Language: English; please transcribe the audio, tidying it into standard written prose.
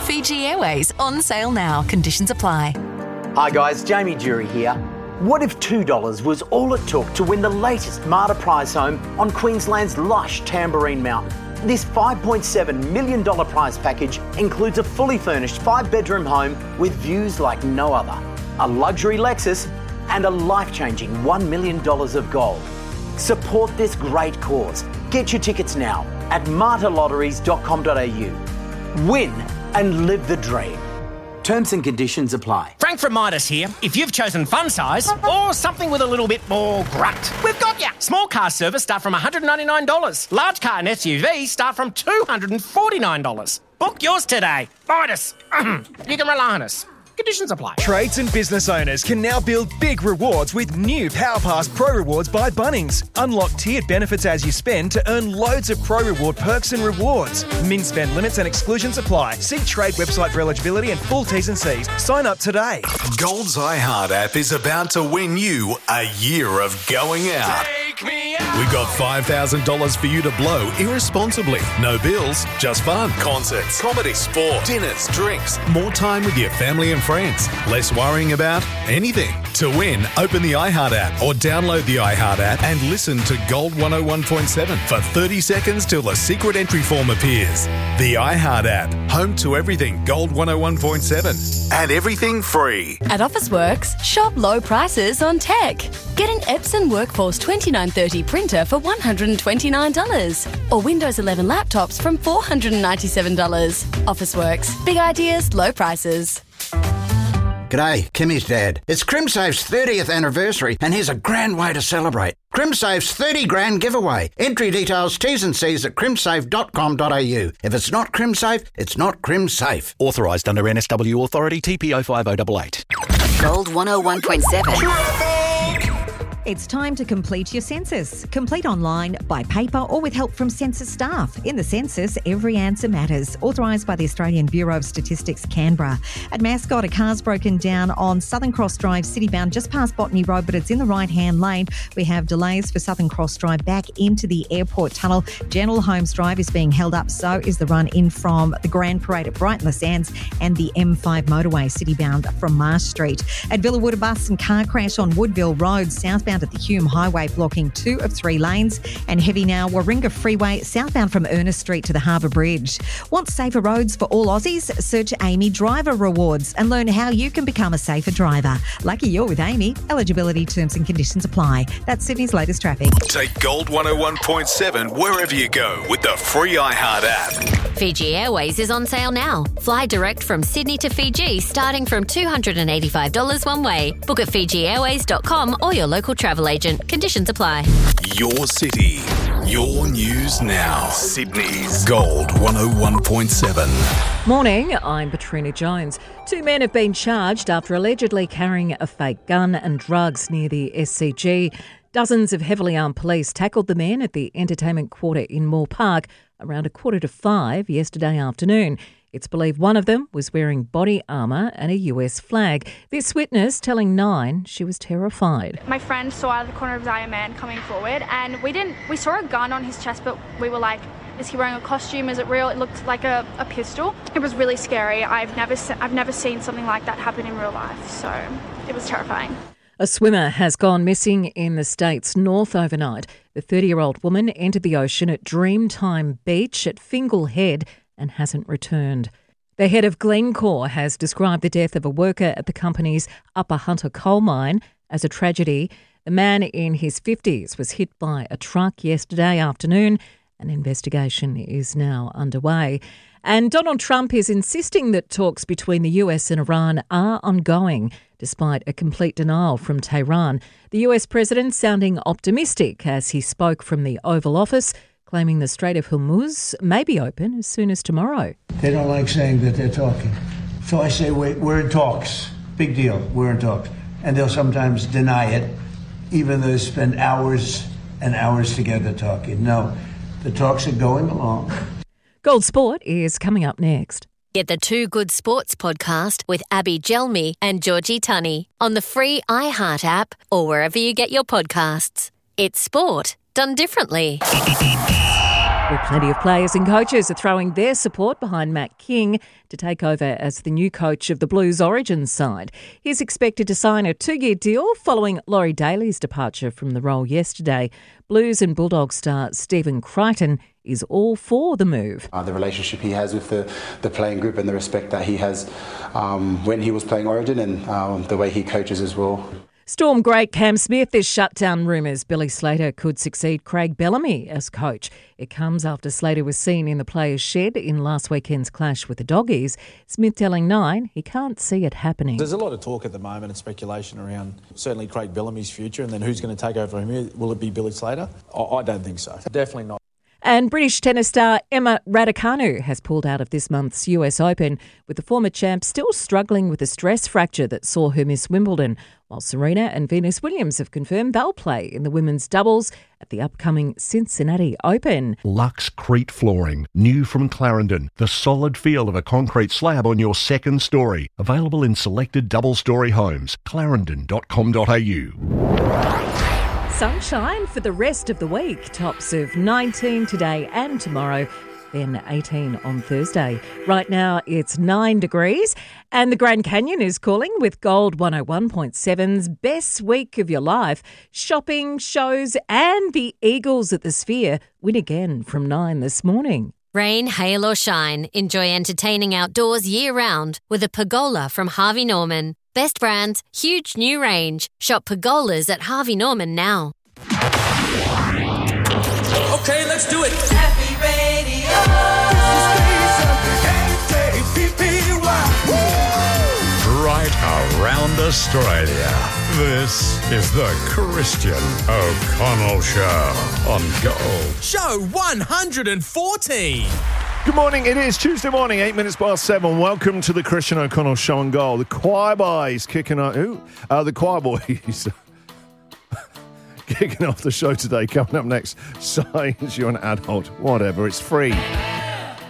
Fiji Airways on sale now. Conditions apply. Hi guys, Jamie Jury here. What if $2 was all it took to win the latest Marta prize home on Queensland's lush Tamborine Mountain? This $5.7 million prize package includes a fully furnished 5-bedroom home with views like no other, a luxury Lexus and a life-changing $1 million of gold. Support this great cause. Get your tickets now at martalotteries.com.au. Win and live the dream. Terms and conditions apply. Frank from Midas here. If you've chosen fun size or something with a little bit more grunt, we've got ya. Small car service start from $199. Large car and SUV start from $249. Book yours today. Midas. You can rely on us. Conditions apply. Trades and business owners can now build big rewards with new PowerPass Pro Rewards by Bunnings. Unlock tiered benefits as you spend to earn loads of Pro Reward perks and rewards. Min spend limits and exclusions apply. See Trade website for eligibility and full T's and C's. Sign up today. Gold's iHeart app is about to win you a year of going out. Take me out. We've got $5,000 for you to blow irresponsibly. No bills, just fun. Concerts, comedy, sport, dinners, drinks, more time with your family and friends. Less worrying about anything. To win, open the iHeart app or download the iHeart app and listen to Gold 101.7 for 30 seconds till the secret entry form appears. The iHeart app, home to everything Gold 101.7 and everything free. At Officeworks, shop low prices on tech. Get an Epson Workforce 2930 printer for $129 or Windows 11 laptops from $497. Officeworks, big ideas, low prices. G'day, Kimmy's dad. It's CrimSafe's 30th anniversary and here's a grand way to celebrate. CrimSafe's 30 grand giveaway. Entry details, T's and C's at crimsafe.com.au. If it's not CrimSafe, it's not CrimSafe. Authorised under NSW Authority TPO 5088. Gold 101.7. It's time to complete your census. Complete online, by paper or with help from census staff. In the census, every answer matters. Authorised by the Australian Bureau of Statistics, Canberra. At Mascot, a car's broken down on Southern Cross Drive, citybound, just past Botany Road, but it's in the right-hand lane. We have delays for Southern Cross Drive back into the airport tunnel. General Holmes Drive is being held up, so is the run in from the Grand Parade at Brighton Les Sands and the M5 motorway, citybound from Marsh Street. At Villawood, a bus and car crash on Woodville Road, southbound at the Hume Highway, blocking 2 of 3 lanes. And heavy now, Warringah Freeway, southbound from Ernest Street to the Harbour Bridge. Want safer roads for all Aussies? Search Amy Driver Rewards and learn how you can become a safer driver. Lucky you're with Amy. Eligibility, terms and conditions apply. That's Sydney's latest traffic. Take Gold 101.7 wherever you go with the free iHeart app. Fiji Airways is on sale now. Fly direct from Sydney to Fiji starting from $285 one way. Book at FijiAirways.com or your local travel agent. Conditions apply. Your city, your news now. Sydney's Gold 101.7. Morning, I'm Patrina Jones. 2 men have been charged after allegedly carrying a fake gun and drugs near the SCG. Dozens of heavily armed police tackled the men at the entertainment quarter in Moore Park around 4:45 yesterday afternoon. It's believed one of them was wearing body armour and a US flag. This witness telling Nine she was terrified. My friend saw out of the corner of his eye a man coming forward, and we saw a gun on his chest, but we were like, is he wearing a costume? Is it real? It looked like a pistol. It was really scary. I've never seen something like that happen in real life, so it was terrifying. A swimmer has gone missing in the state's north overnight. The 30-year-old woman entered the ocean at Dreamtime Beach at Fingal Head and hasn't returned. The head of Glencore has described the death of a worker at the company's Upper Hunter coal mine as a tragedy. The man in his 50s was hit by a truck yesterday afternoon. An investigation is now underway. And Donald Trump is insisting that talks between the US and Iran are ongoing, despite a complete denial from Tehran. The US president sounding optimistic as he spoke from the Oval Office, claiming the Strait of Hormuz may be open as soon as tomorrow. They don't like saying that they're talking. So I say, wait, we're in talks. Big deal, we're in talks. And they'll sometimes deny it, even though they spend hours and hours together talking. No, the talks are going along. Gold Sport is coming up next. Get the Two Good Sports podcast with Abby Gelmi and Georgie Tunney on the free iHeart app or wherever you get your podcasts. It's sport done differently. Well, plenty of players and coaches are throwing their support behind Matt King to take over as the new coach of the Blues Origin side. He's expected to sign a 2-year deal following Laurie Daly's departure from the role yesterday. Blues and Bulldogs star Stephen Crichton is all for the move. The relationship he has with the playing group and the respect that he has when he was playing Origin and the way he coaches as well. Storm great Cam Smith is shut down rumours Billy Slater could succeed Craig Bellamy as coach. It comes after Slater was seen in the players' shed in last weekend's clash with the Doggies. Smith telling Nine he can't see it happening. There's a lot of talk at the moment and speculation around certainly Craig Bellamy's future and then who's going to take over from him. Will it be Billy Slater? I don't think so. Definitely not. And British tennis star Emma Raducanu has pulled out of this month's US Open, with the former champ still struggling with a stress fracture that saw her miss Wimbledon, while Serena and Venus Williams have confirmed they'll play in the women's doubles at the upcoming Cincinnati Open. Lux Crete Flooring, new from Clarendon. The solid feel of a concrete slab on your second story. Available in selected double-storey homes. clarendon.com.au. Sunshine for the rest of the week. Tops of 19 today and tomorrow, then 18 on Thursday. Right now it's 9 degrees and the Grand Canyon is calling with Gold 101.7's Best Week of Your Life. Shopping, shows and the Eagles at the Sphere win again from 9 this morning. Rain, hail or shine, enjoy entertaining outdoors year-round with a pergola from Harvey Norman. Best brands, huge new range. Shop pergolas at Harvey Norman now. Okay, let's do it. Happy Radio. Right around Australia. This is the Christian O'Connell Show on Gold. Show 114. Good morning. It is Tuesday morning, 8 minutes past 7. Welcome to the Christian O'Connell Show on Gold. The Choir Boys kicking off. The Choir Boys kicking off the show today. Coming up next, Signs You're an Adult. Whatever. It's free.